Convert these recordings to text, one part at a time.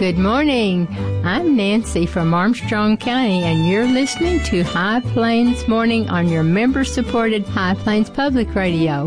Good morning. I'm Nancy from Armstrong County, and you're listening to High Plains Morning on your member-supported High Plains Public Radio.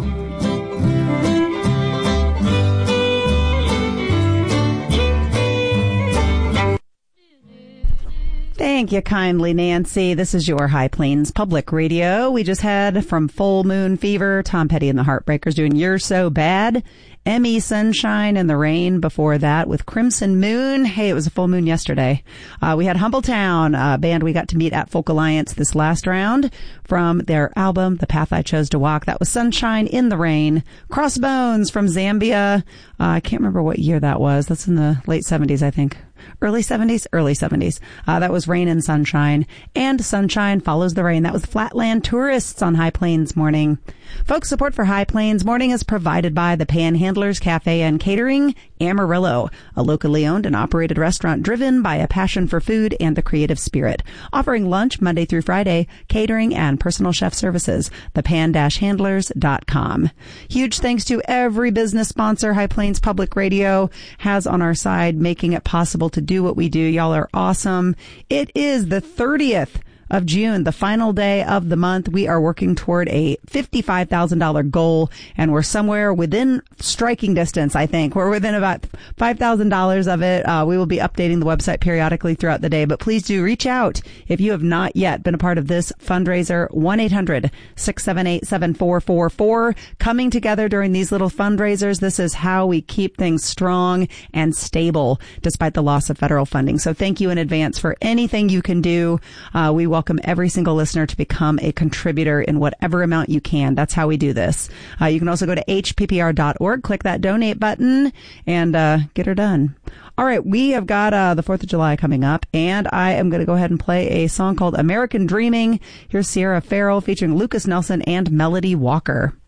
Thank you kindly, Nancy. This is your High Plains Public Radio. We just had from Full Moon Fever, Tom Petty and the Heartbreakers doing You're So Bad. Emmy Sunshine in the Rain before that with Crimson Moon. Hey, it was a full moon yesterday. We had Humbletown, a band we got to meet at Folk Alliance this last round from their album, The Path I Chose to Walk. That was Sunshine in the Rain. Crossbones from Zambia. I can't remember what year that was. That's in the late 70s, I think. Early 70s? Early 70s. That was Rain and Sunshine. And Sunshine Follows the Rain. That was Flatland Tourists on High Plains Morning. Folks, support for High Plains Morning is provided by the Panhandlers Cafe and Catering, Amarillo, a locally owned and operated restaurant driven by a passion for food and the creative spirit. Offering lunch Monday through Friday, catering and personal chef services. thepan-handlers.com. Huge thanks to every business sponsor High Plains Public Radio has on our side, making it possible to do what we do. Y'all are awesome. It is the 30th of June, the final day of the month. We are working toward a $55,000 goal, and we're somewhere within striking distance, I think. We're within about $5,000 of it. We will be updating the website periodically throughout the day, but please do reach out if you have not yet been a part of this fundraiser. 1-800-678-7444. Coming together during these little fundraisers, this is how we keep things strong and stable despite the loss of federal funding. So thank you in advance for anything you can do. We welcome every single listener to become a contributor in whatever amount you can. That's how we do this. You can also go to hppr.org, click that donate button, and get her done. All right, we have got the 4th of July coming up, and I am going to go ahead and play a song called American Dreaming. Here's Sierra Farrell featuring Lucas Nelson and Melody Walker.